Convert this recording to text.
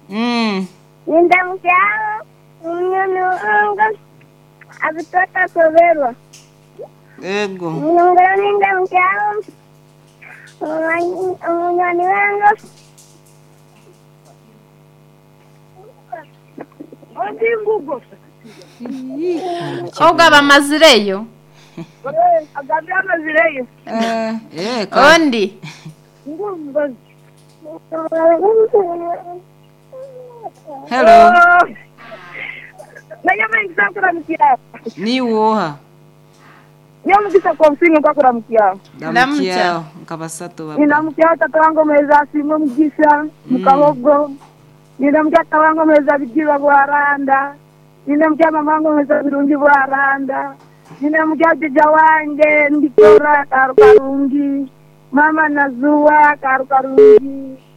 Nindamukyaho umuntu ngo abitota soberwa. Ego. Ngoro nindamukyaho umunyoni wangu. Odi ngugo. Oga bamazireyo. Agabya amazireyo. Ondi. Ngumbo. Hello. Nayama ngisakura mukira. Ni woha. Nyamu kisa komsinga kwakura mukira. Ndamukya. Nkabasato baba. Ninamukya tatawango meza simwe mugisha mukabogo. Ninamukya tawango meza bigiba bwaranda. Ninamukya mamango meza birungi bwaranda. Ninamukya jija wange ndikora karukarungi. Mama Nazua karukarungi.